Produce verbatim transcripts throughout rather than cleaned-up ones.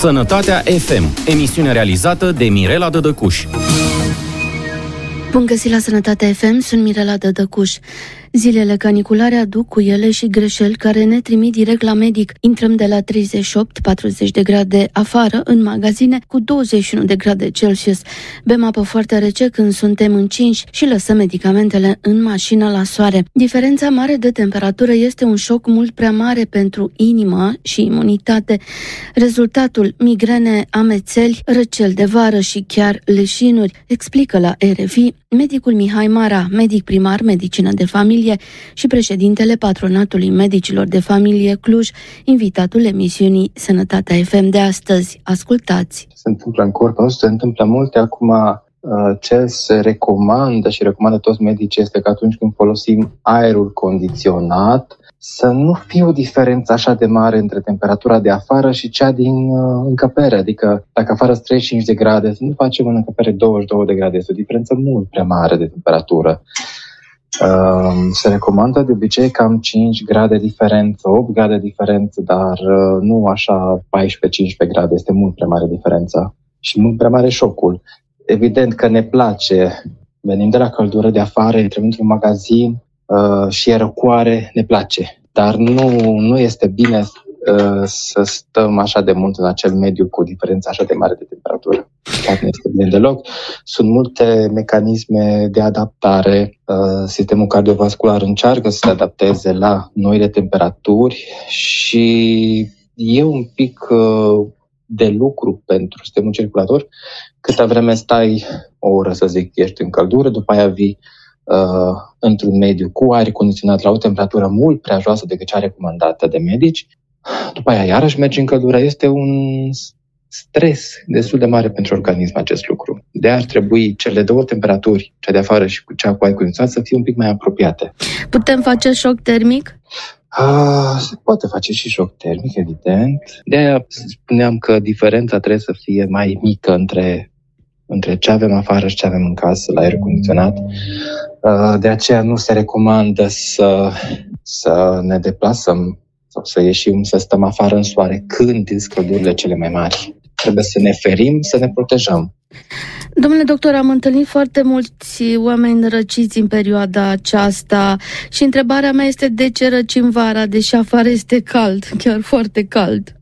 Sănătatea F M, emisiune realizată de Mirela Dădăcuș. Bun găsit la Sănătatea F M, sunt Mirela Dădăcuș. Zilele caniculare aduc cu ele și greșeli care ne trimit direct la medic. Intrăm de la treizeci și opt patruzeci de grade afară, în magazine, cu douăzeci și unu de grade Celsius. Bem apă foarte rece când suntem încinși și lăsăm medicamentele în mașină la soare. Diferența mare de temperatură este un șoc mult prea mare pentru inimă și imunitate. Rezultatul: migrene, amețeli, răceli de vară și chiar leșinuri, explică la R F I medicul Mihai Mara, medic primar medicină de familie și președintele Patronatului Medicilor de Familie Cluj, invitatul emisiunii Sănătatea F M de astăzi. Ascultați! Se întâmplă în corpul nostru, se întâmplă multe. Acum, ce se recomandă și recomandă toți medicii este că atunci când folosim aerul condiționat, să nu fie o diferență așa de mare între temperatura de afară și cea din uh, încăpere. Adică dacă afară sunt treizeci și cinci de grade, să nu facem în încăpere douăzeci și două de grade. Este o diferență mult prea mare de temperatură. Uh, se recomandă de obicei cam cinci grade diferență, opt grade diferență, dar uh, nu așa paisprezece cincisprezece grade. Este mult prea mare diferența și mult prea mare șocul. Evident că ne place. Venim de la căldură de afară, intrăm într-un magazin, Uh, și e răcoare, ne place. Dar nu, nu este bine uh, să stăm așa de mult în acel mediu cu o diferență așa de mare de temperatură. Chiar nu este bine deloc. Sunt multe mecanisme de adaptare. Uh, sistemul cardiovascular încearcă să se adapteze la noile temperaturi și e un pic uh, de lucru pentru sistemul circulator. Câtă vreme stai o oră, să zic, ești în căldură, după aia vii Uh, într-un mediu cu aer condiționat la o temperatură mult prea joasă decât cea recomandată de medici. După aia iarăși mergi în căldură. Este un stres destul de mare pentru organism acest lucru. De ar trebui cele două temperaturi, cea de afară și cu cea cu aer condiționat, să fie un pic mai apropiate. Putem face șoc termic? Uh, se poate face și șoc termic, evident. De-aia spuneam că diferența trebuie să fie mai mică între între ce avem afară și ce avem în casă la aer condiționat. De aceea nu se recomandă să, să ne deplasăm sau să ieșim, să stăm afară în soare când sunt căldurile cele mai mari. Trebuie să ne ferim, să ne protejăm. Domnule doctor, am întâlnit foarte mulți oameni răciți în perioada aceasta și întrebarea mea este: de ce răcim vara, deși afară este cald, chiar foarte cald?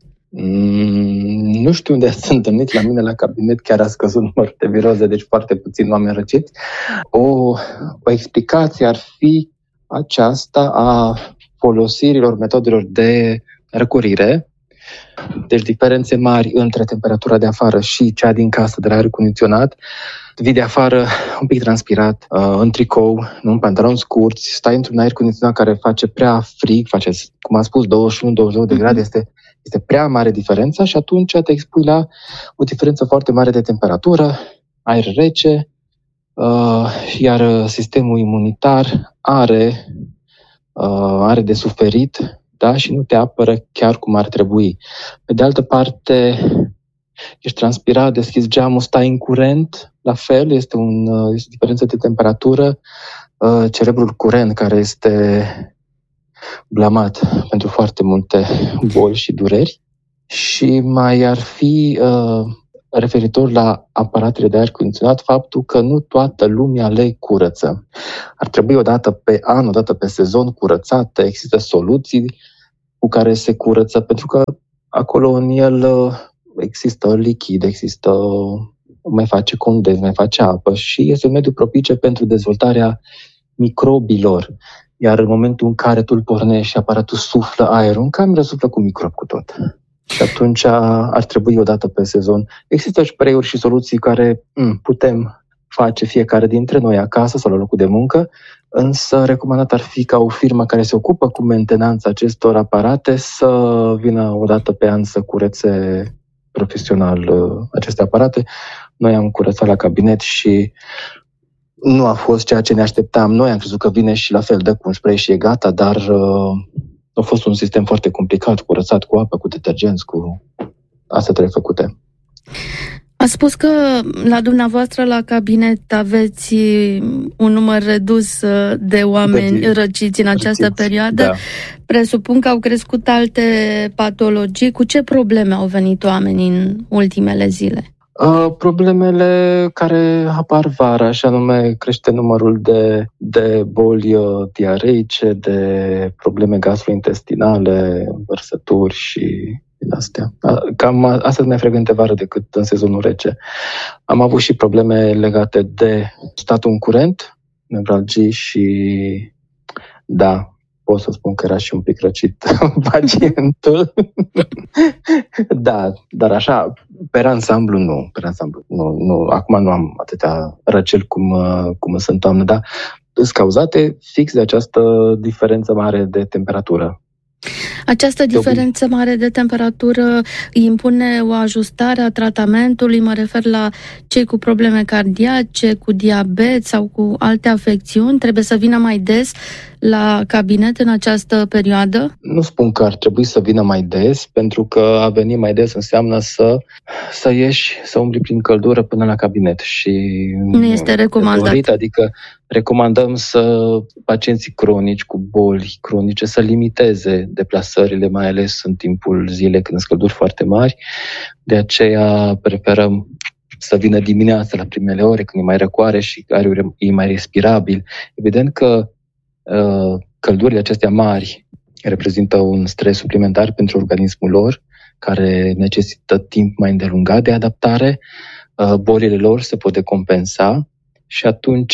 Mm, nu știu unde ați întâlnit, la mine la cabinet chiar a scăzut numărul de viroze, deci foarte puțini oameni răciți. O, o explicație ar fi aceasta a folosirilor metodelor de răcorire, deci diferențe mari între temperatura de afară și cea din casă de la aer condiționat. Vii de afară un pic transpirat, în tricou, în pantaloni scurți, stai într-un aer condiționat care face prea frig, face, cum am spus, douăzeci și unu douăzeci și doi de grade, este Este prea mare diferența și atunci te expui la o diferență foarte mare de temperatură, aer rece, uh, iar sistemul imunitar are, uh, are de suferit, da? Și nu te apără chiar cum ar trebui. Pe de altă parte, ești transpirat, deschizi geamul, stai în curent, la fel, este, un, uh, este o diferență de temperatură, uh, cerebrul curent care este blamat pentru foarte multe boli și dureri. Și mai ar fi uh, referitor la aparatele de aer condiționat faptul că nu toată lumea le curăță. Ar trebui o dată pe an, o dată pe sezon curățată. Există soluții cu care se curăță, pentru că acolo în el uh, există lichid, există, mai face condens, mai face apă și este un mediu propice pentru dezvoltarea microbilor. Iar în momentul în care tu îl pornești și aparatul suflă aerul, în cameră suflă cu microbi cu tot. Și atunci ar trebui o dată pe sezon. Există spray-uri și soluții care m, putem face fiecare dintre noi acasă sau la locul de muncă, însă recomandat ar fi ca o firmă care se ocupă cu mentenanța acestor aparate să vină o dată pe an să curețe profesional aceste aparate. Noi am curățat la cabinet și nu a fost ceea ce ne așteptam. Noi am crezut că vine și la fel, dă cu un spray și e gata, dar uh, a fost un sistem foarte complicat, curățat cu apă, cu detergenți, cu... Astea trebuie făcute. A spus că la dumneavoastră, la cabinet, aveți un număr redus de oameni de răciți în această răciți, perioadă. Da. Presupun că au crescut alte patologii. Cu ce probleme au venit oamenii în ultimele zile? Uh, problemele care apar vara, așa nume, crește numărul de, de boli uh, diareice, de probleme gastrointestinale, vărsături și din astea. Cam asta mai frecvente vară decât în sezonul rece. Am avut și probleme legate de statul în curent, nevralgii și da, pot să spun că era și un pic răcit pacientul. Da, dar așa, pe ansamblu nu, pe ansamblu nu, nu. Acum nu am atâtea răceli cum, cum sunt toamnă, dar sunt cauzate fix de această diferență mare de temperatură. Această diferență mare de temperatură impune o ajustare a tratamentului, mă refer la cei cu probleme cardiace, cu diabet sau cu alte afecțiuni, trebuie să vină mai des la cabinet în această perioadă? Nu spun că ar trebui să vină mai des, pentru că a veni mai des înseamnă să, să ieși, să umbli prin căldură până la cabinet și nu este recomandat. Dorit, adică recomandăm să pacienții cronici cu boli cronice să limiteze deplasările, mai ales în timpul zilei când sunt călduri foarte mari. De aceea preferăm să vină dimineața la primele ore când e mai răcoare și aerul e mai respirabil. Evident că uh, căldurile acestea mari reprezintă un stres suplimentar pentru organismul lor, care necesită timp mai îndelungat de adaptare. Uh, bolile lor se pot decompensa și atunci,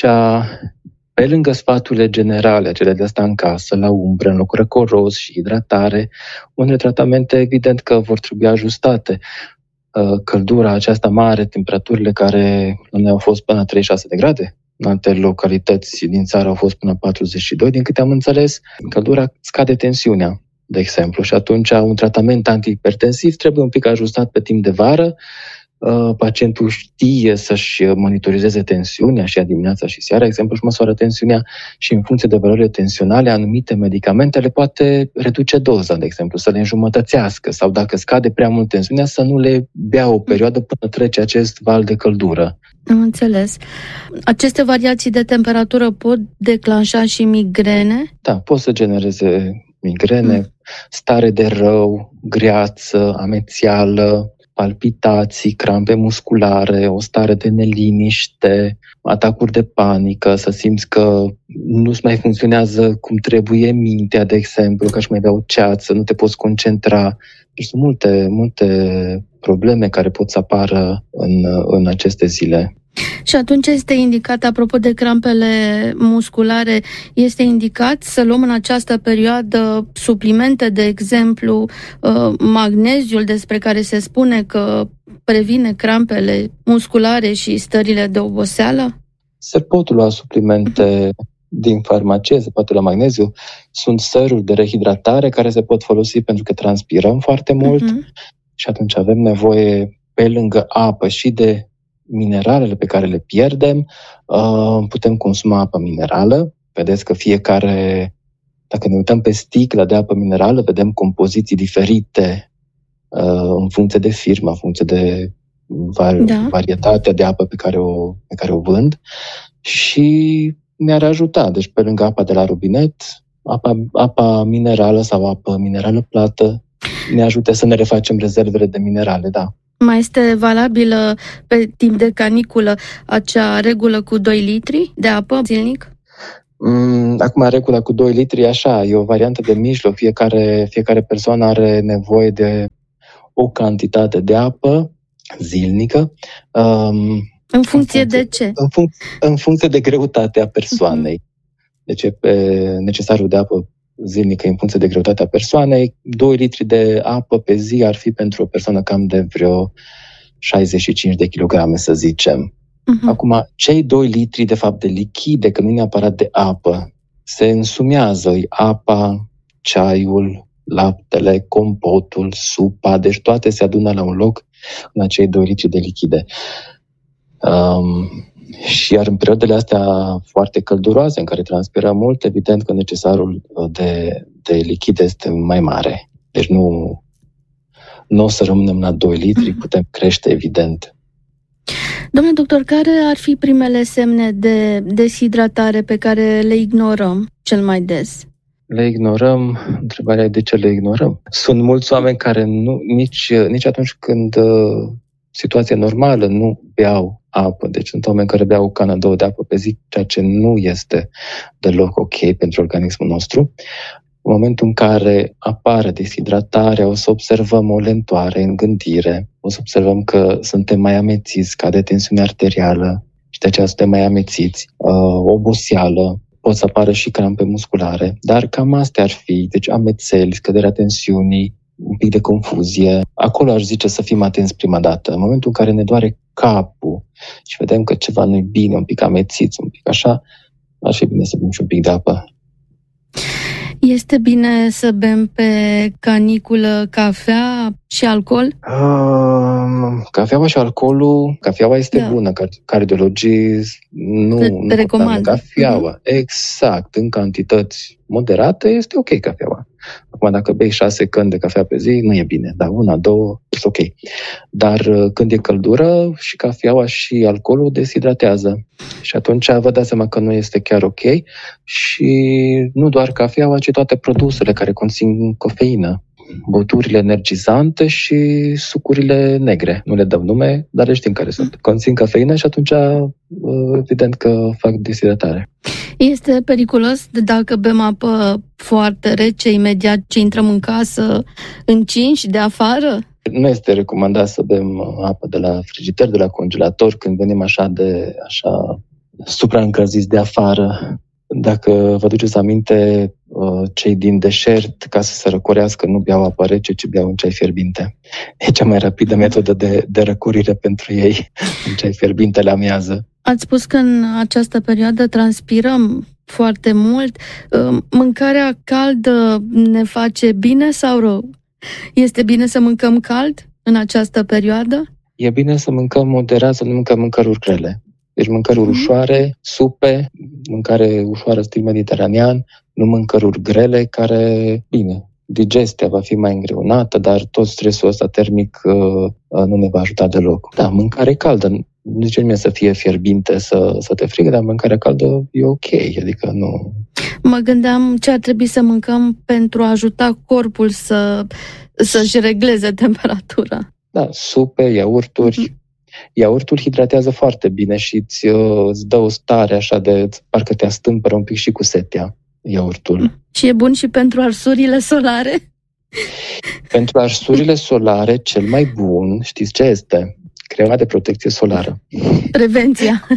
pe lângă sfaturile generale, acele de asta în casă, la umbră, în locuri răcoros și hidratare, unele tratamente evident că vor trebui ajustate. Căldura aceasta mare, temperaturile care la noi au fost până la treizeci și șase de grade, în alte localități din țară au fost până la patruzeci și doi, din câte am înțeles, căldura scade tensiunea, de exemplu, și atunci un tratament antihipertensiv trebuie un pic ajustat pe timp de vară. Pacientul știe să-și monitorizeze tensiunea și a dimineața și seara, exemplu, și măsoară tensiunea și în funcție de valorile tensionale, anumite medicamente le poate reduce doza, de exemplu, să le înjumătățească sau dacă scade prea mult tensiunea, să nu le bea o perioadă până trece acest val de căldură. Am înțeles. Aceste variații de temperatură pot declanșa și migrene? Da, pot să genereze migrene, mm. stare de rău, greață, amețială, palpitații, crampe musculare, o stare de neliniște, atacuri de panică, să simți că nu-ți mai funcționează cum trebuie mintea, de exemplu, că aș mai avea o ceață, nu te poți concentra. Deci sunt multe, multe probleme care pot să apară în, în aceste zile. Și atunci este indicat, apropo de crampele musculare, este indicat să luăm în această perioadă suplimente, de exemplu, magneziul, despre care se spune că previne crampele musculare și stările de oboseală? Se pot lua suplimente din farmacie, se poate lua magneziu. Sunt săruri de rehidratare care se pot folosi pentru că transpirăm foarte mult uh-huh. și atunci avem nevoie, pe lângă apă, și de mineralele pe care le pierdem. Putem consuma apă minerală. Vedeți că fiecare, dacă ne uităm pe sticla de apă minerală, vedem compoziții diferite în funcție de firmă, în funcție de var- da. varietatea de apă pe care, o, pe care o vând și ne-ar ajuta. Deci pe lângă apa de la robinet, apa, apa minerală sau apă minerală plată ne ajută să ne refacem rezervele de minerale, da. Mai este valabilă pe timp de caniculă acea regulă cu doi litri de apă zilnic? Acum, regula cu doi litri e așa, e o variantă de mijloc. Fiecare, fiecare persoană are nevoie de o cantitate de apă zilnică. Um, în funcție de ce? În, func- în funcție de greutatea persoanei. Uh-huh. Deci e pe necesarul de apă zilnică în funcție de greutatea persoanei. doi litri de apă pe zi ar fi pentru o persoană cam de vreo șaizeci și cinci de kilograme, să zicem. Uh-huh. Acum, cei doi litri, de fapt, de lichide, că nu e neapărat de apă, se însumează apa, ceaiul, laptele, compotul, supa, deci toate se adună la un loc în acei doi litri de lichide. Um, și iar în perioadele astea foarte călduroase, în care transpirăm mult, evident că necesarul de, de lichide este mai mare. Deci nu, nu o să rămânem la doi litri, putem crește, evident. Domnule doctor, care ar fi primele semne de deshidratare pe care le ignorăm cel mai des? Le ignorăm, întrebarea e de ce le ignorăm. Sunt mulți oameni care nu, nici, nici atunci când uh, situația normală nu beau apă. Deci sunt oameni care beau o cană, două de apă pe zi, ceea ce nu este deloc ok pentru organismul nostru. În momentul în care apare deshidratarea, o să observăm o lentoare în gândire, o să observăm că suntem mai amețiți, scade tensiunea arterială și de aceea suntem mai amețiți, uh, oboseală, pot să apară și crampe musculare, dar cam astea ar fi, deci amețeli, scăderea tensiunii, un pic de confuzie. Acolo aș zice să fim atenți prima dată. În momentul în care ne doare capul și vedem că ceva nu-i bine, un pic amețiți, un pic așa, ar fi bine să bem și un pic de apă. Este bine să bem pe caniculă cafea și alcool? Uh, cafeaua și alcoolul, cafeaua este da. bună, cardiologii nu, nu recomand cafeaua. Uh-huh. Exact, în cantități moderate este ok cafeaua. Acum, dacă bei șase căni de cafea pe zi, nu e bine, dar una, două, este ok. Dar când e căldură, și cafeaua și alcoolul deshidratează. Și atunci vă dați seama că nu este chiar ok și nu doar cafeaua, ci toate produsele care conțin cofeină. Băuturile energizante și sucurile negre. Nu le dăm nume, dar le știm care sunt. Conțin cafeină și atunci evident că fac deshidratare. Este periculos dacă bem apă foarte rece imediat ce intrăm în casă, încinși de afară? Nu este recomandat să bem apă de la frigider, de la congelator, când venim așa de așa supraîncălziți de afară. Dacă vă duceți aminte, cei din deșert, ca să se răcorească, nu beau apă rece, ci beau un ceai fierbinte. E cea mai rapidă metodă de, de răcorire pentru ei, un ceai fierbinte la amiază. Ați spus că în această perioadă transpirăm foarte mult. Mâncarea caldă ne face bine sau rău? Este bine să mâncăm cald în această perioadă? E bine să mâncăm moderat, să nu mâncăm mâncăruri grele. Deci mâncăruri ușoare, supe, mâncare ușoară stil mediteranean, nu mâncăruri grele care, bine, digestia va fi mai îngreunată, dar tot stresul ăsta termic uh, nu ne va ajuta deloc. Da, mâncare caldă, nu zice nimeni să fie fierbinte, să, să te frigă, dar mâncarea caldă e ok, adică nu... Mă gândeam ce ar trebui să mâncăm pentru a ajuta corpul să, să-și regleze temperatura. Da, supe, iaurturi... Mm-hmm. Iaurtul hidratează foarte bine și îți, îți dă o stare așa de, parcă te astâmpără un pic și cu setea, iaurtul. Și e bun și pentru arsurile solare? Pentru arsurile solare, cel mai bun, știți ce este? Crema de protecție solară. Prevenția.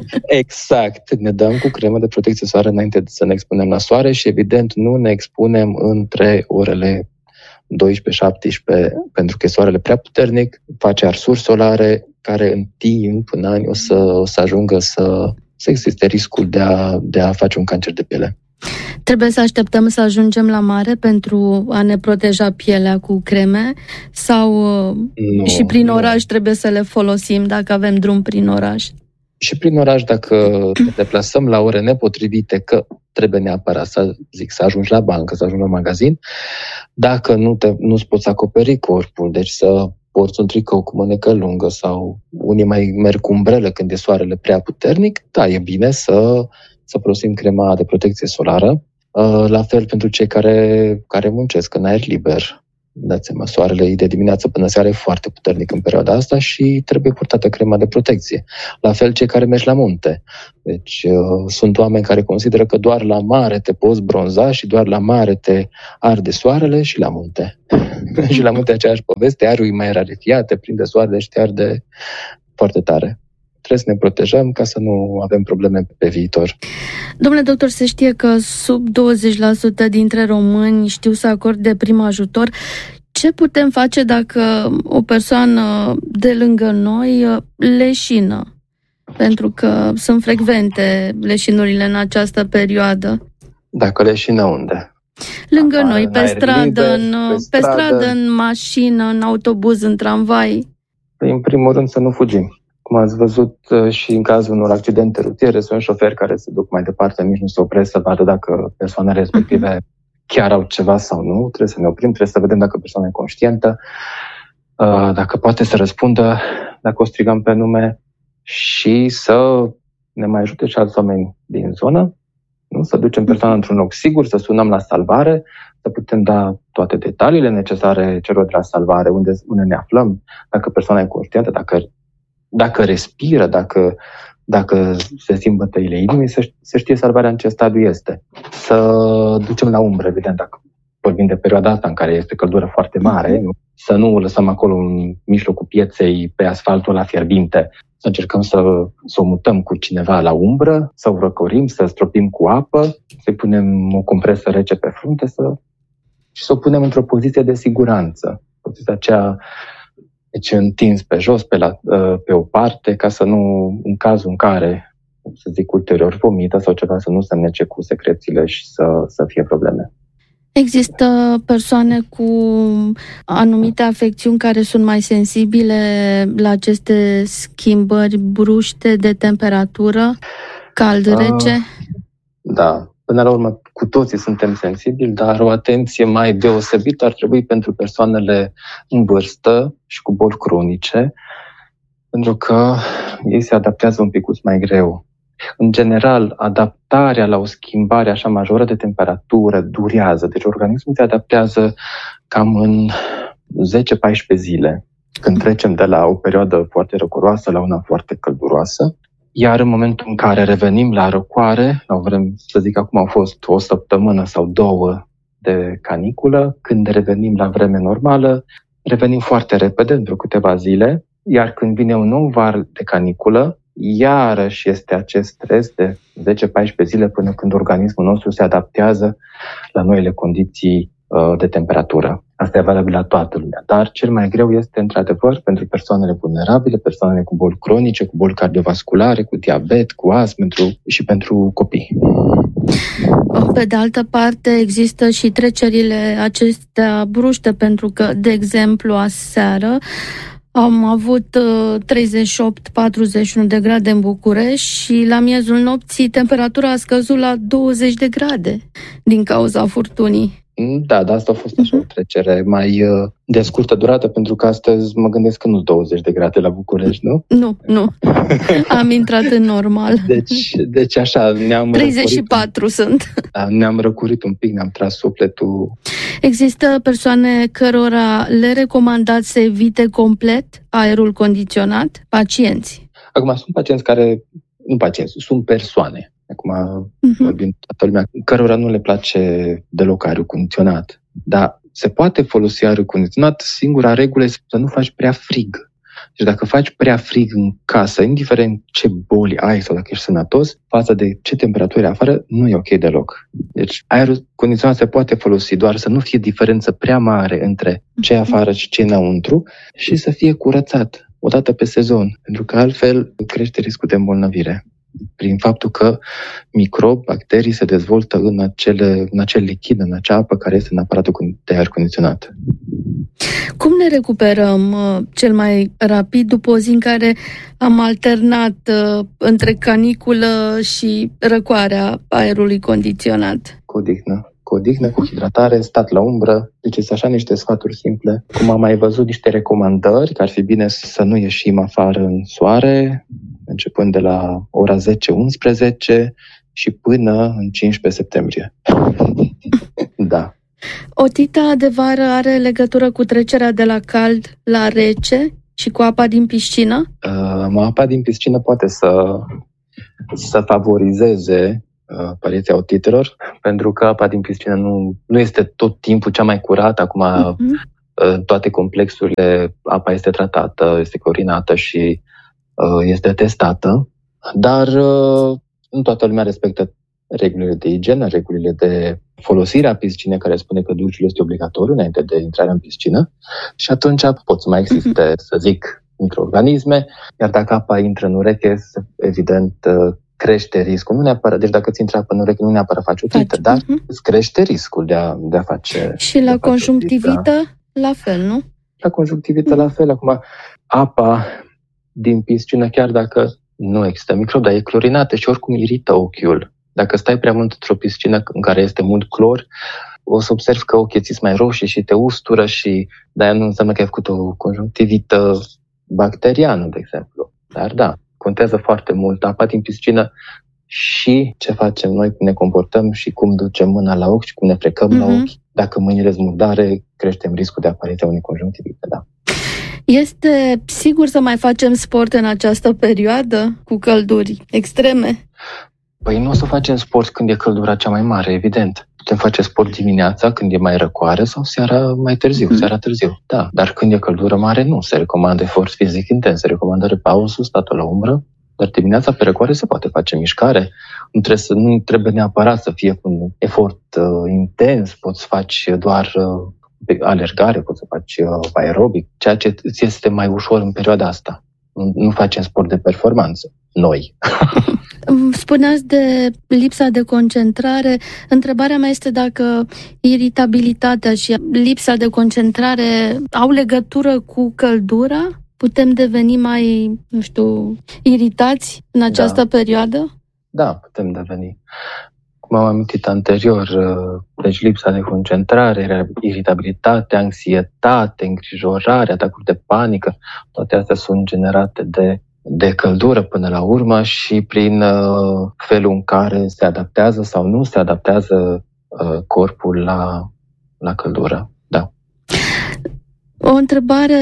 Exact. Ne dăm cu cremă de protecție solară înainte să ne expunem la soare și, evident, nu ne expunem între orele douăsprezece șaptesprezece, pentru că soarele prea puternic face arsuri solare care în timp, în ani, o să, o să ajungă să, să existe riscul de a, de a face un cancer de piele. Trebuie să așteptăm să ajungem la mare pentru a ne proteja pielea cu creme sau nu, și prin oraș nu. Trebuie să le folosim dacă avem drum prin oraș? Și prin oraș, dacă ne deplasăm la ore nepotrivite, că trebuie neapărat să zic să ajungi la bancă, să ajungi la magazin, dacă nu te, nu-ți poți acoperi corpul, deci să porți un tricou cu mânecă lungă sau unii mai merg cu umbrelă când e soarele prea puternic, da, e bine să, să folosim crema de protecție solară. La fel pentru cei care, care muncesc în aer liber. Dați seama, soarele de dimineață până seara e foarte puternic în perioada asta și trebuie purtată crema de protecție. La fel cei care merg la munte. Deci uh, sunt oameni care consideră că doar la mare te poți bronza și doar la mare te arde soarele și la munte. Și la munte aceeași poveste, aerul e mai rarefiat, te prinde soarele și te arde foarte tare. Trebuie să ne protejăm ca să nu avem probleme pe viitor. Domnule doctor, se știe că sub douăzeci la sută dintre români știu să acorde prim ajutor. Ce putem face dacă o persoană de lângă noi leșină? Pentru că sunt frecvente leșinurile în această perioadă. Dacă leșină unde? Lângă Apar noi, pe stradă, liber, în, pe, pe stradă, stradă, în mașină, în autobuz, în tramvai. În primul rând să nu fugim. Cum ați văzut și în cazul unor accidente rutiere, sunt șoferi care se duc mai departe, nici nu se opresc să vadă dacă persoanele respective chiar au ceva sau nu. Trebuie să ne oprim, trebuie să vedem dacă persoana e conștientă, dacă poate să răspundă, dacă o strigăm pe nume. și să ne mai ajute și alți oameni din zonă, nu? Să ducem persoana într-un loc sigur, să sunăm la salvare, să putem da toate detaliile necesare celor de la salvare, unde, unde ne aflăm, dacă persoana e conștientă, dacă, dacă respiră, dacă, dacă se simt bătăile inimii, să, să știe salvarea în ce stadiu este. Să ducem la umbră, evident, dacă vorbim de perioada asta în care este căldură foarte mare, nu? Să nu o lăsăm acolo în mijlocul pieței, pe asfaltul la fierbinte, să încercăm să, să o mutăm cu cineva la umbră, să o răcorim, să stropim cu apă, să-i punem o compresă rece pe frunte să, și să o punem într-o poziție de siguranță. Poziția aceea, deci întins pe jos, pe, la, pe o parte, ca să nu, în cazul în care, să zic ulterior, vomită sau ceva, să nu se înnece cu secrețiile și să, să fie probleme. Există persoane cu anumite afecțiuni care sunt mai sensibile la aceste schimbări bruște de temperatură, cald-rece? Uh, da, până la urmă cu toții suntem sensibili, dar o atenție mai deosebită ar trebui pentru persoanele în vârstă și cu boli cronice, pentru că ei se adaptează un pic mai greu. În general, adaptarea la o schimbare așa majoră de temperatură durează. Deci organismul se adaptează cam în zece paisprezece zile, când trecem de la o perioadă foarte răcoroasă la una foarte călduroasă. Iar în momentul în care revenim la răcoare, la o vreme, să zic acum au fost o săptămână sau două de caniculă, când revenim la vreme normală, revenim foarte repede, într-o câteva zile, iar când vine un nou var de caniculă, iarăși este acest stres de zece paisprezece zile până când organismul nostru se adaptează la noile condiții uh, de temperatură. Asta e valabil la toată lumea. Dar cel mai greu este, într-adevăr, pentru persoanele vulnerabile, persoanele cu boli cronice, cu boli cardiovasculare, cu diabet, cu astm pentru, și pentru copii. Pe de altă parte, există și trecerile acestea bruște, pentru că, de exemplu, aseară am avut treizeci și opt patruzeci și unu de grade în București și la miezul nopții temperatura a scăzut la douăzeci de grade din cauza furtunii. Da, dar asta a fost așa o trecere mai uh, de scurtă durată, pentru că astăzi mă gândesc că nu sunt douăzeci de grade la București, nu? Nu, nu. Am intrat în normal. Deci, deci așa, ne-am treizeci și patru răcurit, sunt. Da, ne-am răcurit un pic, ne-am tras sufletul. Există persoane cărora le recomandați să evite complet aerul condiționat? Pacienți? Acum, sunt pacienți care, nu pacienți, sunt persoane. Acum uh-huh. vorbim toată lumea, cărora nu le place deloc aerul condiționat. Dar se poate folosi aerul condiționat, singura regulă este să nu faci prea frig. Deci dacă faci prea frig în casă, indiferent ce boli ai sau dacă ești sănătos, față de ce temperaturi afară, nu e ok deloc. Deci aerul condiționat se poate folosi, doar să nu fie diferență prea mare între ce e afară și ce e înăuntru și să fie curățat o dată pe sezon, pentru că altfel crește riscul de îmbolnăvire. Prin faptul că microbi, bacterii se dezvoltă în, acele, în acel lichid, în acea apă care este în aparatul de aer condiționat. Cum ne recuperăm uh, cel mai rapid după o zi în care am alternat uh, între caniculă și răcoarea aerului condiționat? Cu odihnă. Cu odihnă, cu hidratare, stat la umbră. Deci sunt așa niște sfaturi simple. Cum am mai văzut niște recomandări, că ar fi bine să nu ieșim afară în soare, începând de la ora zece unsprezece și până în cincisprezece septembrie. Da. Otita de vară are legătură cu trecerea de la cald la rece și cu apa din piscină? Uh, apa din piscină poate să, să favorizeze uh, apariția otitelor, pentru că apa din piscină nu, nu este tot timpul cea mai curată. Acum uh-huh. uh, toate complexurile, apa este tratată, este clorinată și uh, este testată, dar uh, nu toată lumea respectă regulile de igienă, regulile de folosire a piscinei, care spune că dușul este obligatoriu înainte de intrarea în piscină și atunci pot să mai existe, să zic, microorganisme, iar dacă apa intră în ureche, evident crește riscul. Nu neapărat, deci dacă ți intră apă în ureche, nu neapărat faci otită, dar uh-huh. îți crește riscul de a, de a face... Și la conjunctivită, la fel, nu? La conjunctivită, uh-huh. la fel. Acum, apa din piscină, chiar dacă nu există microbi, dar e clorinată și oricum irită ochiul. Dacă stai prea mult într-o piscină în care este mult clor, o să observi că ochii ți-s mai roșii și te ustură și de-aia nu înseamnă că ai făcut o conjunctivită bacteriană, de exemplu. Dar da, contează foarte mult. Apa din piscină și ce facem noi, cum ne comportăm și cum ducem mâna la ochi și cum ne frecăm mm-hmm. la ochi. Dacă mâinile sunt murdare, creștem riscul de apariția unei conjunctivite, da. Este sigur să mai facem sport în această perioadă cu călduri extreme? Păi nu o să facem sport când e căldura cea mai mare, evident. Putem face sport dimineața când e mai răcoare sau seara mai târziu, mm-hmm. seara târziu. Da, dar când e căldură mare nu, se recomandă efort fizic intens, se recomandă repauză, statul la umbră, dar dimineața pe răcoare se poate face mișcare. Nu trebuie, să, nu trebuie neapărat să fie cu un efort uh, intens, poți face doar uh, alergare, poți să faci uh, aerobic, ceea ce ți este mai ușor în perioada asta. Nu, nu facem sport de performanță, noi. Spuneați de lipsa de concentrare. Întrebarea mea este dacă iritabilitatea și lipsa de concentrare au legătură cu căldura? Putem deveni mai, nu știu, iritați în această da. perioadă? Da, putem deveni. Cum am amintit anterior, deci lipsa de concentrare, iritabilitate, anxietate, îngrijorare, atacuri de panică, toate astea sunt generate de, de căldură până la urmă și prin uh, felul în care se adaptează sau nu se adaptează uh, corpul la, la căldură. Da. O întrebare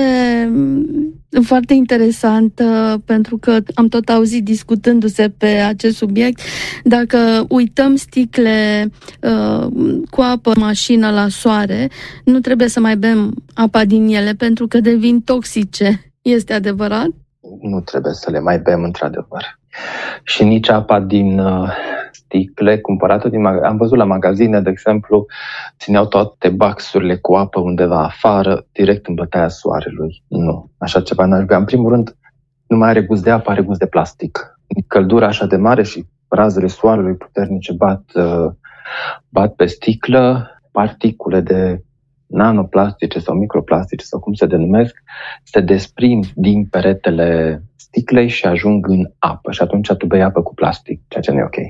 foarte interesantă, pentru că am tot auzit discutându-se pe acest subiect. Dacă uităm sticle uh, cu apă în mașină la soare, nu trebuie să mai bem apa din ele pentru că devin toxice. Este adevărat? Nu trebuie să le mai bem, într-adevăr. Și nici apa din uh, sticle cumpărată din magazine. Am văzut la magazine, de exemplu, țineau toate baxurile cu apă undeva afară, direct în bătaia soarelui. Nu, așa ceva n-aș bea. În primul rând, nu mai are gust de apă, are gust de plastic. Căldura așa de mare și razele soarelui puternice bat, uh, bat pe sticlă, particule de nanoplastice sau microplastice sau cum se denumesc, se desprind din peretele sticlei și ajung în apă. Și atunci tu bei apă cu plastic, ceea ce nu e ok.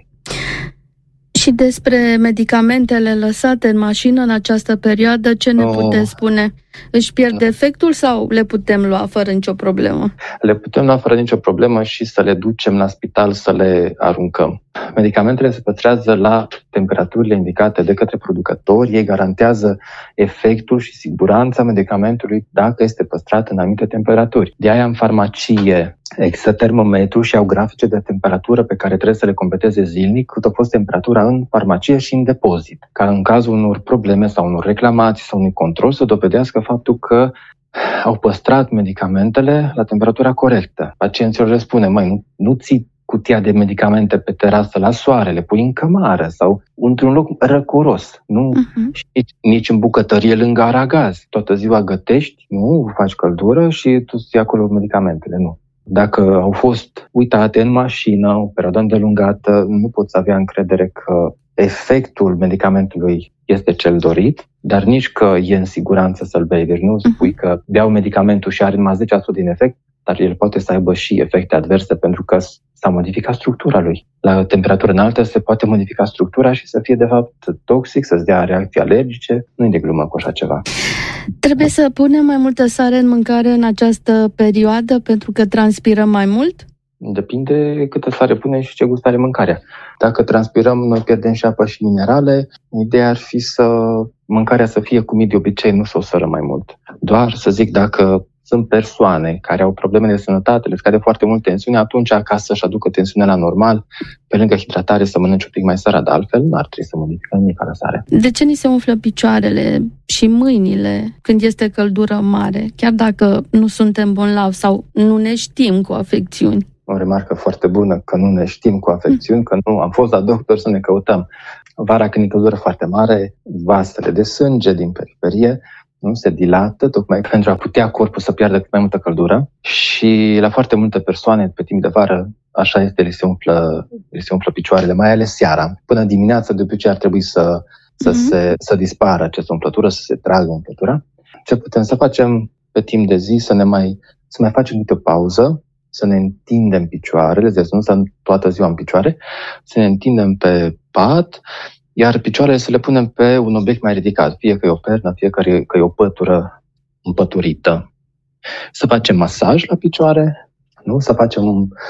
Și despre medicamentele lăsate în mașină în această perioadă, ce ne oh. puteți spune? Își pierd no. efectul sau le putem lua fără nicio problemă? Le putem lua fără nicio problemă și să le ducem la spital să le aruncăm. Medicamentele se păstrează la temperaturile indicate de către producători. Ei garantează efectul și siguranța medicamentului dacă este păstrat în anumite temperaturi. De aia în farmacie există termometru și au grafice de temperatură pe care trebuie să le completeze zilnic cât a fost temperatura în farmacie și în depozit. Ca în cazul unor probleme sau unor reclamații sau unui control să dovedească faptul că au păstrat medicamentele la temperatura corectă. Pacienților le spune, măi, nu, nu ții cutia de medicamente pe terasă la soare, le pui în cămară sau într-un loc răcoros. Nu uh-huh. și nici, nici în bucătărie lângă aragaz. Toată ziua gătești, nu faci căldură și tu ții acolo medicamentele, nu. Dacă au fost uitate în mașină o perioadă îndelungată, nu poți avea încredere că efectul medicamentului este cel dorit, dar nici că e în siguranță să-l bei. Deci nu spui că beau medicamentul și are numai zece la sută din efect, dar el poate să aibă și efecte adverse pentru că s-a modificat structura lui. La temperatură înaltă se poate modifica structura și să fie de fapt toxic, să-ți dea reacții alergice. Nu-i de glumă cu așa ceva. Trebuie să punem mai multă sare în mâncare în această perioadă pentru că transpirăm mai mult? Depinde câtă sare punem și ce gust are mâncarea. Dacă transpirăm, noi pierdem și apă și minerale. Ideea ar fi să mâncarea să fie cum e de obicei, nu să o sără mai mult. Doar să zic, dacă sunt persoane care au probleme de sănătate, le scade foarte mult tensiunea, atunci ca să-și aducă tensiunea la normal, pe lângă hidratare să mănânce un pic mai sărat, de altfel nu ar trebui să modificăm nimic la sare. De ce ni se umflă picioarele și mâinile când este căldură mare, chiar dacă nu suntem bolnavi sau nu ne știm cu afecțiuni? O remarcă foarte bună, că nu ne știm cu afecțiuni, că nu am fost la doctor să ne căutăm. Vara, când e căldură foarte mare, vasele de sânge din periferie nu se dilată, tocmai pentru a putea corpul să piardă cât mai multă căldură și la foarte multe persoane pe timp de vară așa este, le se umflă, le se umflă picioarele, mai ales seara. Până dimineața de obicei ar trebui să, să, mm-hmm. se, să dispară această umflătură, să se tragă umflătura. Ce putem să facem pe timp de zi? Să ne mai, să mai facem câte o pauză, să ne întindem picioarele, deci nu să toată ziua în picioare, să ne întindem pe pat, iar picioarele să le punem pe un obiect mai ridicat, fie că e o pernă, fie că e, că e o pătură împăturită. Să facem masaj la picioare, nu? Să facem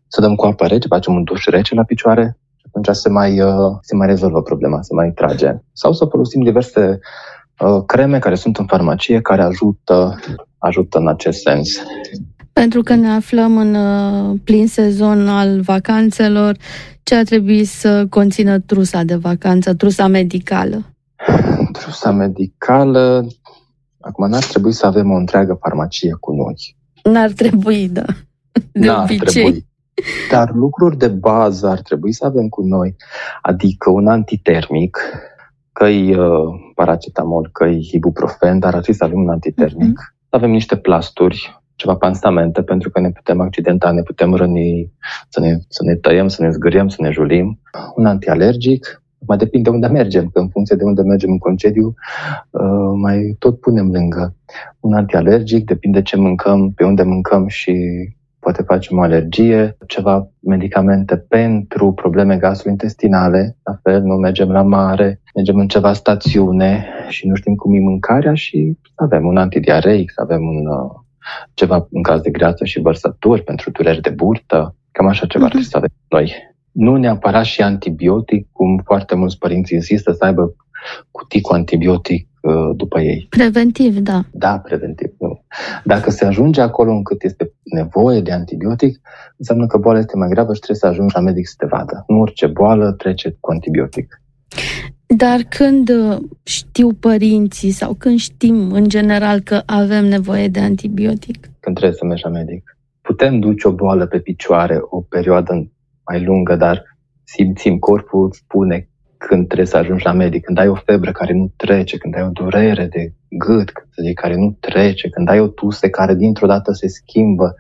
să dăm cu apă rece, facem un duș rece la picioare și atunci se mai, se mai rezolvă problema, se mai trage. Sau să folosim diverse uh, creme care sunt în farmacie, care ajută, ajută în acest sens. Pentru că ne aflăm în uh, plin sezon al vacanțelor, ce ar trebui să conțină trusa de vacanță, trusa medicală? Trusa medicală, acum n-ar trebui să avem o întreagă farmacie cu noi. N-ar trebui, da. De N-ar obicei. trebui. Dar lucruri de bază ar trebui să avem cu noi, adică un antitermic, că-i uh, paracetamol, că-i ibuprofen, dar ar trebui să avem un antitermic. Mm-hmm. Avem niște plasturi, ceva pansamente, pentru că ne putem accidenta, ne putem răni, să ne, să ne tăiem, să ne zgâriem, să ne julim. Un antialergic, mai depinde unde mergem, că în funcție de unde mergem în concediu, uh, mai tot punem lângă. Un antialergic, depinde ce mâncăm, pe unde mâncăm și poate facem o alergie, ceva medicamente pentru probleme gastrointestinale, la fel, nu mergem la mare, mergem în ceva stațiune și nu știm cum e mâncarea și avem un antidiareic, să avem un, uh, ceva în caz de greață și vărsături pentru dureri de burtă, cam așa ceva uh-huh. trebuie să avem noi. Nu neapărat și antibiotic, cum foarte mulți părinți insistă să aibă cutii cu antibiotic uh, după ei. Preventiv, da. Da, preventiv. Nu. Dacă se ajunge acolo încât este nevoie de antibiotic, înseamnă că boala este mai gravă și trebuie să ajungi la medic să te vadă. Nu orice boală trece cu antibiotic. Dar când știu părinții sau când știm în general că avem nevoie de antibiotic? Când trebuie să mergi la medic. Putem duce o boală pe picioare o perioadă mai lungă, dar simțim, corpul spune când trebuie să ajungi la medic, când ai o febră care nu trece, când ai o durere de gât care nu trece, când ai o tuse care dintr-o dată se schimbă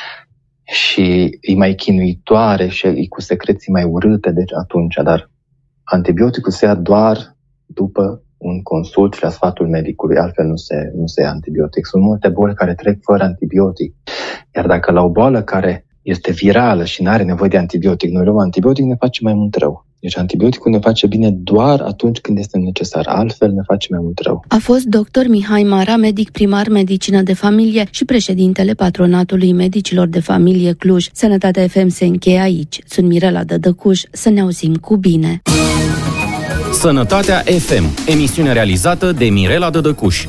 și e mai chinuitoare și e cu secreții mai urâte, deci atunci, dar antibioticul se ia doar după un consult și la sfatul medicului, altfel nu se, nu se ia antibiotic. Sunt multe boli care trec fără antibiotic, iar dacă la o boală care este virală și nu are nevoie de antibiotic, noi luăm antibiotic, ne face mai mult rău. Deci antibioticul ne face bine doar atunci când este necesar, altfel ne face mai mult rău. A fost doctor Mihai Mara, medic primar medicină de familie și președintele Patronatului Medicilor de Familie Cluj. Sănătatea F M se încheie aici. Sunt Mirela Dădăcuș, să ne auzim cu bine. Sănătatea F M, emisiune realizată de Mirela Dădăcuș.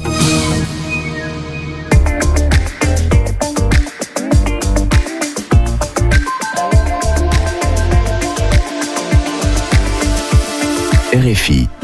R F I